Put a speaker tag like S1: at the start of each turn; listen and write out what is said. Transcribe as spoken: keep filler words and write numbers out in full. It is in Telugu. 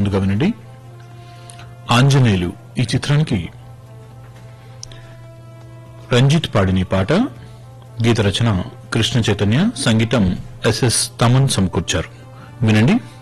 S1: ముందుగా వినండి ఆంజనేయులు ఈ చిత్రానికి రంజిత్ పాడిన పాట. గీత రచన కృష్ణ చైతన్య, సంగీతం ఎస్ఎస్ తమన్ సమకూర్చారు. వినండి.